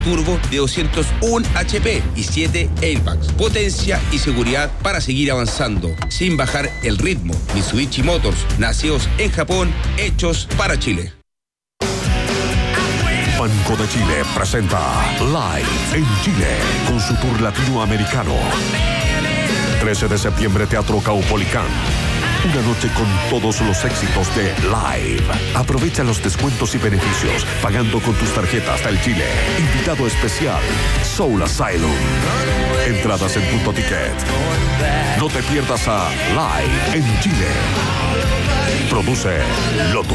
turbo de 201 HP y 7 airbags. Potencia y seguridad para seguir avanzando, sin bajar el ritmo. Mitsubishi Motors, nacidos en Japón, hechos para Chile. Banco de Chile presenta Live en Chile con su tour latinoamericano. 13 de septiembre, Teatro Caupolicán. Una noche con todos los éxitos de Live. Aprovecha los descuentos y beneficios pagando con tus tarjetas del Chile. Invitado especial, Soul Asylum. Entradas en Punto Ticket. No te pierdas a Live en Chile. Produce Lotus.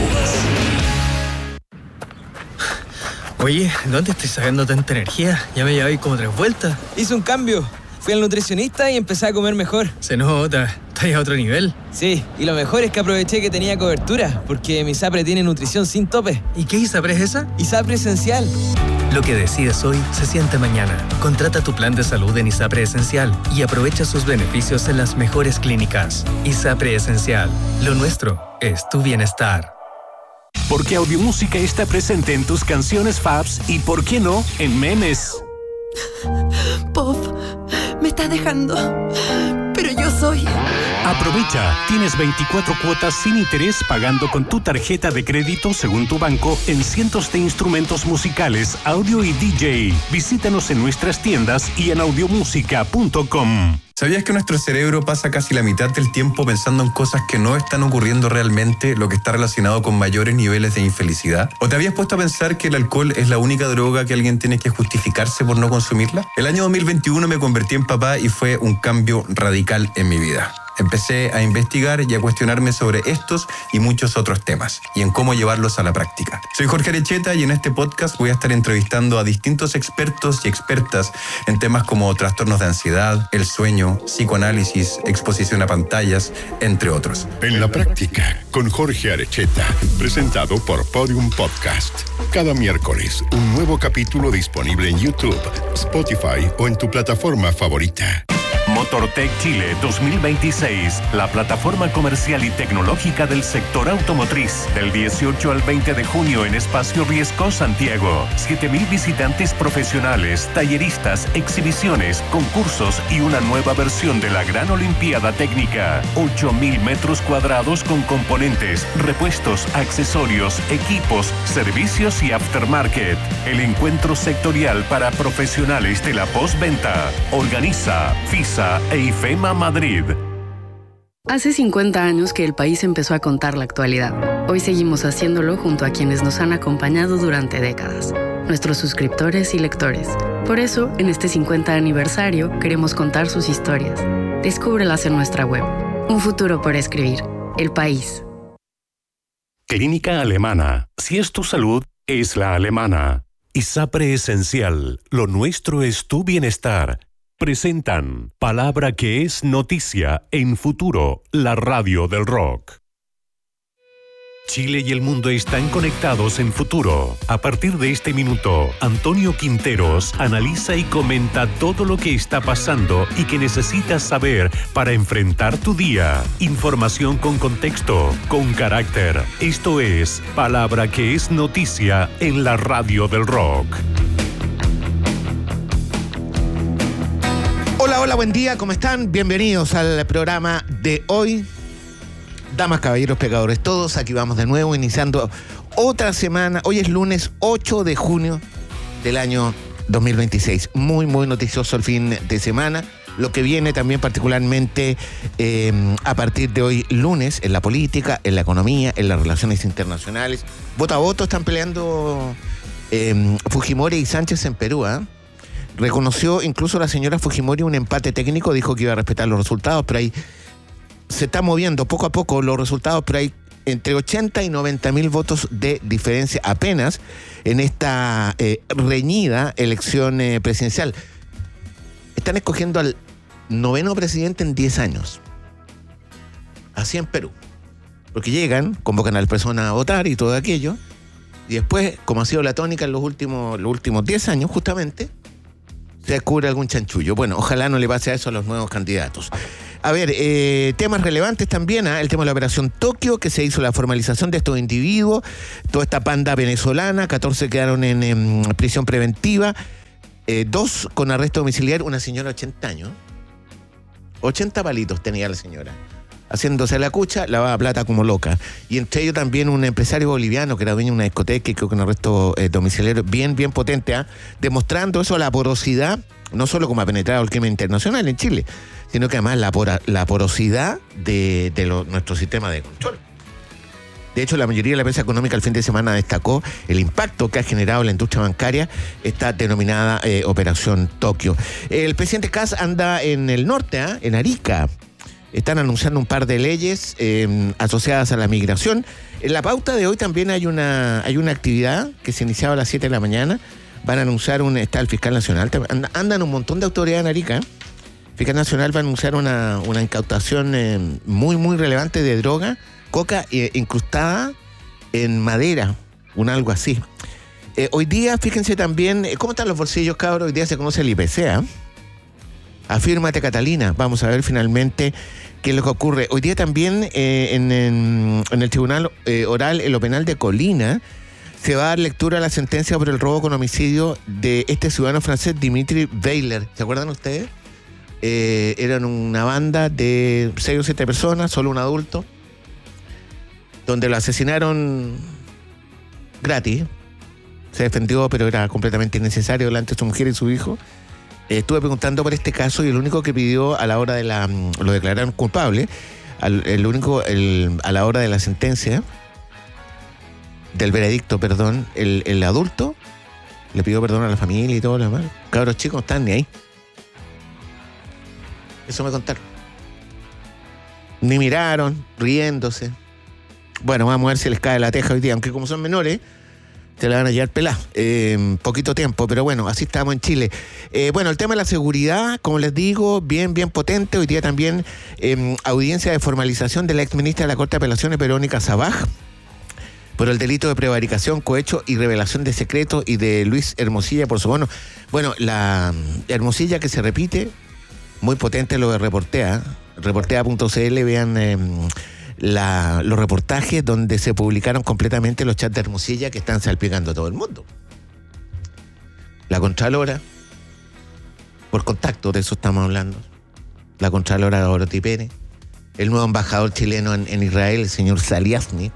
Oye, ¿dónde estoy sacando tanta energía? Ya me llevé como 3 vueltas. Hice un cambio. Fui al nutricionista y empecé a comer mejor. Se nota, estás a otro nivel. Sí, y lo mejor es que aproveché que tenía cobertura, porque mi ISAPRE tiene nutrición sin tope. ¿Y qué ISAPRE es esa? ISAPRE Esencial. Lo que decides hoy se siente mañana. Contrata tu plan de salud en ISAPRE Esencial y aprovecha sus beneficios en las mejores clínicas. ISAPRE Esencial. Lo nuestro es tu bienestar. Porque Audiomúsica está presente en tus canciones faves y, ¿por qué no?, en memes. Pop, me estás dejando, pero yo soy... Aprovecha, tienes 24 cuotas sin interés pagando con tu tarjeta de crédito según tu banco en cientos de instrumentos musicales, audio y DJ. Visítanos en nuestras tiendas y en audiomusica.com. ¿Sabías que nuestro cerebro pasa casi la mitad del tiempo pensando en cosas que no están ocurriendo realmente, lo que está relacionado con mayores niveles de infelicidad? ¿O te habías puesto a pensar que el alcohol es la única droga que alguien tiene que justificarse por no consumirla? El año 2021 me convertí en papá y fue un cambio radical en mi vida. Empecé a investigar y a cuestionarme sobre estos y muchos otros temas y en cómo llevarlos a la práctica. Soy Jorge Arecheta y en este podcast voy a estar entrevistando a distintos expertos y expertas en temas como trastornos de ansiedad, el sueño, psicoanálisis, exposición a pantallas, entre otros. En la práctica, con Jorge Arecheta, presentado por Podium Podcast. Cada miércoles, un nuevo capítulo disponible en YouTube, Spotify o en tu plataforma favorita. Motortech Chile 2026, la plataforma comercial y tecnológica del sector automotriz. Del 18 al 20 de junio en Espacio Riesco, Santiago. 7,000 visitantes profesionales, talleristas, exhibiciones, concursos y una nueva versión de la Gran Olimpiada Técnica. 8,000 metros cuadrados con componentes, repuestos, accesorios, equipos, servicios y aftermarket. El encuentro sectorial para profesionales de la postventa. Organiza FISA e IFEMA Madrid. Hace 50 años que el país empezó a contar la actualidad. Hoy seguimos haciéndolo junto a quienes nos han acompañado durante décadas, nuestros suscriptores y lectores. Por eso, en este 50 aniversario, queremos contar sus historias. Descúbrelas en nuestra web. Un futuro por escribir. El País. Clínica Alemana. Si es tu salud, es la alemana. ISAPRE Esencial. Lo nuestro es tu bienestar. Presentan Palabra que es noticia en Futuro, la radio del rock. Chile y el mundo están conectados en Futuro. A partir de este minuto, Antonio Quinteros analiza y comenta todo lo que está pasando y que necesitas saber para enfrentar tu día. Información con contexto, con carácter. Esto es Palabra que es noticia en la radio del rock. Hola, buen día, ¿cómo están? Bienvenidos al programa de hoy. Damas, caballeros, pecadores, todos, aquí vamos de nuevo, iniciando otra semana. Hoy es lunes 8 de junio del año 2026. Muy noticioso el fin de semana. Lo que viene también particularmente a partir de hoy lunes en la política, en la economía, en las relaciones internacionales. Voto a voto están peleando Fujimori y Sánchez en Perú, ¿eh? Reconoció incluso la señora Fujimori un empate técnico, dijo que iba a respetar los resultados, pero ahí se está moviendo poco a poco los resultados, pero hay entre 80 y 90 mil votos de diferencia apenas en esta reñida elección presidencial. Están escogiendo al 9º presidente en 10 años. Así en Perú. Porque llegan, convocan a las personas a votar y todo aquello, y después, como ha sido la tónica en los últimos 10 años, justamente, se descubre algún chanchullo. Bueno, ojalá no le pase a eso a los nuevos candidatos. A ver, temas relevantes también, el tema de la operación Tokio, que se hizo la formalización de estos individuos, toda esta panda venezolana, 14 quedaron en prisión preventiva, 2 con arresto domiciliario, una señora de 80 años. 80 palitos tenía la señora, haciéndose la cucha, lavaba plata como loca. Y entre ellos también un empresario boliviano que era dueño de una discoteca y creo que un arresto domiciliario bien potente, demostrando eso, la porosidad, no solo como ha penetrado el crimen internacional en Chile, sino que además la porosidad de nuestro sistema de control. De hecho, la mayoría de la prensa económica el fin de semana destacó el impacto que ha generado la industria bancaria esta denominada Operación Tokio. El presidente Kast anda en el norte, en Arica. Están anunciando un par de leyes asociadas a la migración. En la pauta de hoy también hay una actividad que se iniciaba a las 7 de la mañana. Van a anunciar está el fiscal nacional. Andan un montón de autoridades en Arica. El fiscal nacional va a anunciar una incautación muy relevante de droga, coca incrustada en madera, algo así. Hoy día, fíjense también, ¿cómo están los bolsillos, cabros? Hoy día se conoce el IPC, Afírmate, Catalina. Vamos a ver finalmente qué es lo que ocurre. Hoy día también en el Tribunal Oral en lo Penal de Colina se va a dar lectura a la sentencia por el robo con homicidio de este ciudadano francés, Dimitri Weiler. ¿Se acuerdan ustedes? Eran una banda de 6 o 7 personas, solo un adulto, donde lo asesinaron gratis. Se defendió, pero era completamente innecesario delante de su mujer y su hijo. Estuve preguntando por este caso y el único que pidió a la hora de lo declararon culpable, a la hora de la sentencia, del veredicto, perdón, el adulto le pidió perdón a la familia y todo lo demás. Cabros chicos no están ni ahí. Eso me contaron. Ni miraron, riéndose. Bueno, vamos a ver si les cae la teja hoy día, aunque como son menores, se la van a llevar pelada. Poquito tiempo, pero bueno, así estamos en Chile. Bueno, el tema de la seguridad, como les digo, bien potente. Hoy día también audiencia de formalización de la exministra de la Corte de Apelaciones, Verónica Sabaj, por el delito de prevaricación, cohecho y revelación de secretos, y de Luis Hermosilla por soborno. Bueno, la Hermosilla que se repite, muy potente lo de Reportea, reportea.cl, vean los reportajes donde se publicaron completamente los chats de Hermosilla que están salpicando a todo el mundo. La Contralora, por contacto, de eso estamos hablando, la Contralora Dorothy Pérez, el nuevo embajador chileno en Israel, el señor Zaliasnik,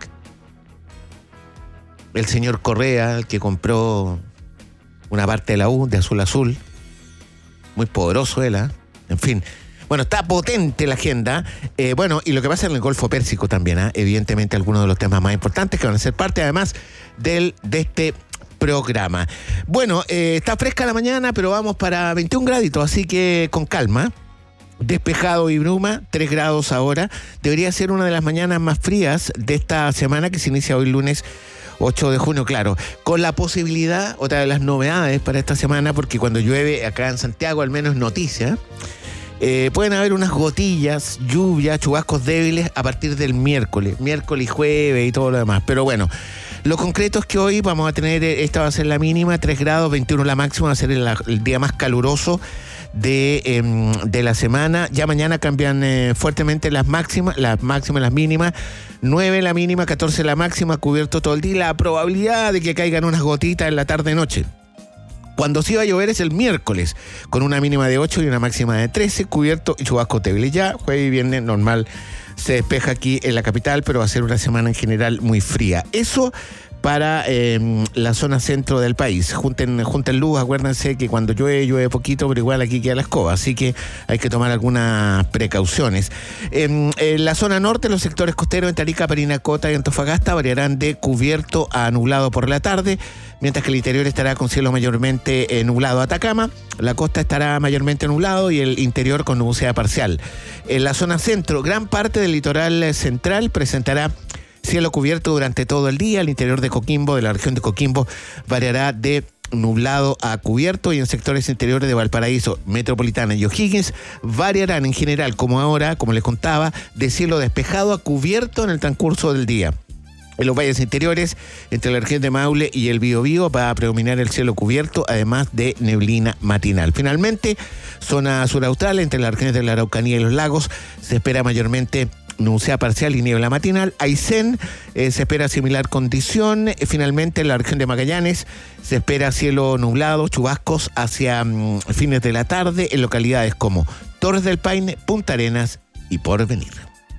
el señor Correa, el que compró una parte de la U, de azul, muy poderoso él, en fin. Bueno, está potente la agenda. Bueno, y lo que pasa en el Golfo Pérsico también, evidentemente algunos de los temas más importantes que van a ser parte además de este programa. Bueno, está fresca la mañana, pero vamos para 21 graditos, así que con calma. Despejado y bruma, 3 grados ahora. Debería ser una de las mañanas más frías de esta semana que se inicia hoy lunes 8 de junio, claro, con la posibilidad, otra de las novedades para esta semana, porque cuando llueve acá en Santiago, al menos noticia, pueden haber unas gotillas, lluvias, chubascos débiles a partir del miércoles y jueves y todo lo demás. Pero bueno, lo concreto es que hoy vamos a tener, esta va a ser la mínima, 3 grados, 21 la máxima, va a ser el día más caluroso de la semana. Ya mañana cambian fuertemente las máximas y las mínimas. 9 la mínima, 14 la máxima, cubierto todo el día. La probabilidad de que caigan unas gotitas en la tarde-noche. Cuando sí va a llover es el miércoles, con una mínima de 8 y una máxima de 13, cubierto y chubasco débil. Ya jueves y viernes normal se despeja aquí en la capital, pero va a ser una semana en general muy fría. Eso para la zona centro del país. Junten luz, acuérdense que cuando llueve poquito, pero igual aquí queda la escoba, así que hay que tomar algunas precauciones. En la zona norte, los sectores costeros en Tarija, Parinacota y Antofagasta variarán de cubierto a nublado por la tarde, mientras que el interior estará con cielo mayormente nublado. Atacama, la costa estará mayormente nublado y el interior con nubosidad parcial. En la zona centro, gran parte del litoral central presentará cielo cubierto durante todo el día. El interior de Coquimbo, de la región de Coquimbo, variará de nublado a cubierto, y en sectores interiores de Valparaíso, Metropolitana y O'Higgins variarán en general, como ahora, como les contaba, de cielo despejado a cubierto en el transcurso del día. En los valles interiores, entre la región de Maule y el Biobío, va a predominar el cielo cubierto, además de neblina matinal. Finalmente, zona suraustral, entre las regiones de la Araucanía y los lagos, se espera mayormente nubosidad parcial y niebla matinal. Aysén se espera similar condición. Finalmente, en la región de Magallanes se espera cielo nublado, chubascos hacia fines de la tarde en localidades como Torres del Paine, Punta Arenas y Porvenir.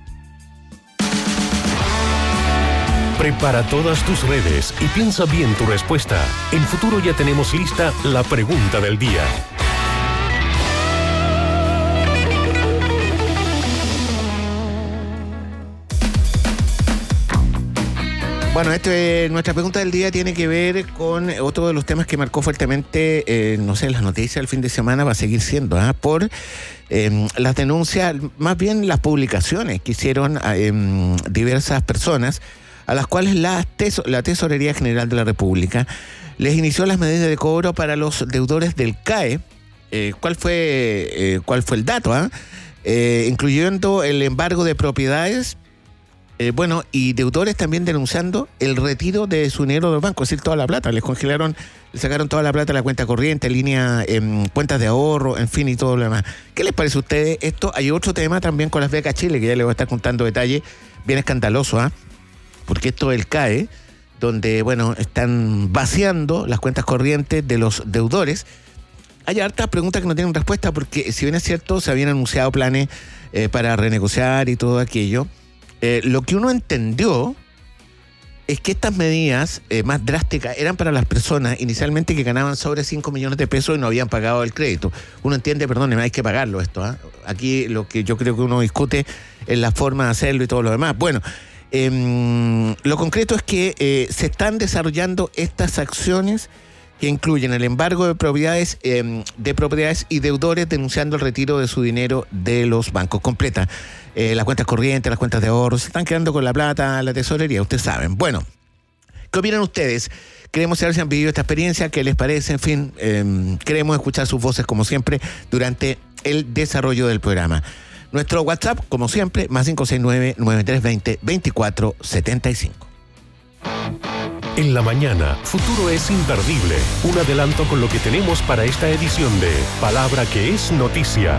Prepara todas tus redes y piensa bien tu respuesta. En Futuro ya tenemos lista la pregunta del día. Bueno, nuestra pregunta del día tiene que ver con otro de los temas que marcó fuertemente, las noticias del fin de semana, va a seguir siendo, por las denuncias, más bien las publicaciones que hicieron diversas personas, a las cuales la Tesorería General de la República les inició las medidas de cobro para los deudores del CAE. ¿Cuál fue el dato? Incluyendo el embargo de propiedades, y deudores también denunciando el retiro de su dinero del banco, es decir, toda la plata. Les sacaron toda la plata de la cuenta corriente, línea, cuentas de ahorro, en fin, y todo lo demás. ¿Qué les parece a ustedes esto? Hay otro tema también con las becas Chile, que ya les voy a estar contando detalles, bien escandaloso, porque esto del CAE, donde, están vaciando las cuentas corrientes de los deudores. Hay hartas preguntas que no tienen respuesta, porque si bien es cierto, se habían anunciado planes para renegociar y todo aquello. Lo que uno entendió es que estas medidas más drásticas eran para las personas inicialmente que ganaban sobre 5 millones de pesos y no habían pagado el crédito. Uno entiende, perdónenme, hay que pagarlo esto. Aquí lo que yo creo que uno discute es la forma de hacerlo y todo lo demás. Bueno, lo concreto es que se están desarrollando estas acciones que incluyen el embargo de propiedades y deudores denunciando el retiro de su dinero de los bancos. Completa las cuentas corrientes, las cuentas de ahorro, se están quedando con la plata, la tesorería, ustedes saben. Bueno, ¿qué opinan ustedes? Queremos saber si han vivido esta experiencia, qué les parece, en fin, queremos escuchar sus voces como siempre durante el desarrollo del programa. Nuestro WhatsApp, como siempre, más 569-9320-2475. En la mañana, Futuro es imperdible. Un adelanto con lo que tenemos para esta edición de Palabra que es Noticia.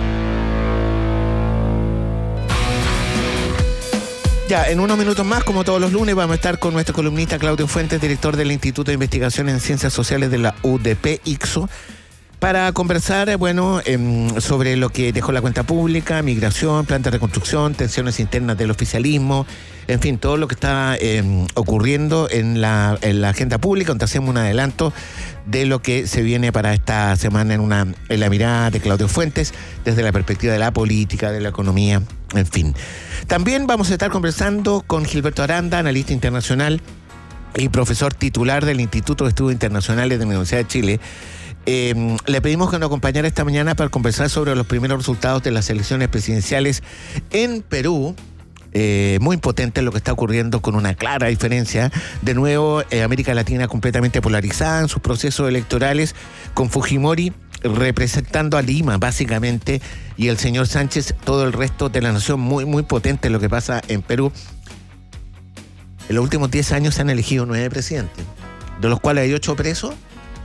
Ya, en unos minutos más, como todos los lunes, vamos a estar con nuestro columnista Claudio Fuentes, director del Instituto de Investigación en Ciencias Sociales de la UDP ICSO, para conversar, sobre lo que dejó la cuenta pública, migración, plan de reconstrucción, tensiones internas del oficialismo, en fin, todo lo que está ocurriendo en la agenda pública, donde hacemos un adelanto de lo que se viene para esta semana en la mirada de Claudio Fuentes, desde la perspectiva de la política, de la economía, en fin. También vamos a estar conversando con Gilberto Aranda, analista internacional y profesor titular del Instituto de Estudios Internacionales de la Universidad de Chile. Le pedimos que nos acompañara esta mañana para conversar sobre los primeros resultados de las elecciones presidenciales en Perú. Muy potente lo que está ocurriendo, con una clara diferencia. De nuevo, América Latina completamente polarizada en sus procesos electorales, con Fujimori representando a Lima, básicamente, y el señor Sánchez, todo el resto de la nación. Muy, muy potente lo que pasa en Perú. En los últimos 10 años se han elegido 9 presidentes, de los cuales hay 8 presos.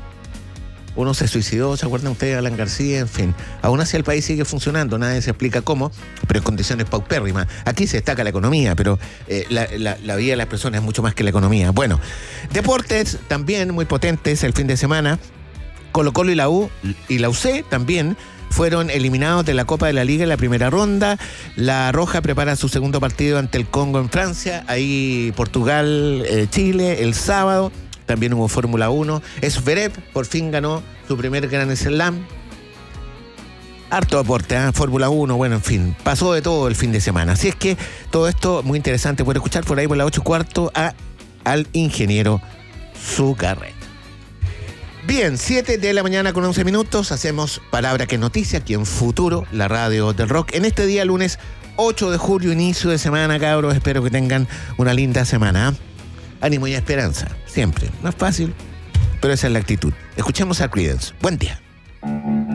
Uno se suicidó, ¿se acuerdan ustedes? Alan García, en fin. Aún así el país sigue funcionando, nadie se explica cómo, pero en condiciones paupérrimas. Aquí se destaca la economía, pero la vida de las personas es mucho más que la economía. Bueno, deportes también muy potentes el fin de semana. Colo-Colo y la UC también fueron eliminados de la Copa de la Liga en la primera ronda. La Roja prepara su segundo partido ante el Congo en Francia. Ahí Portugal, Chile, el sábado. También hubo Fórmula 1. Zverev por fin ganó su primer Grand Slam. Harto deporte, Fórmula 1, bueno, en fin. Pasó de todo el fin de semana. Así es que todo esto muy interesante. Puede escuchar por ahí por las 8:15 al ingeniero Zucarret. Bien, 7 de la mañana con 11 minutos. Hacemos Palabra que es Noticia aquí en Futuro, la radio del rock. En este día, lunes 8 de julio, inicio de semana, cabros. Espero que tengan una linda semana. Ánimo y esperanza, siempre. No es fácil, pero esa es la actitud. Escuchemos a Creedence. Buen día.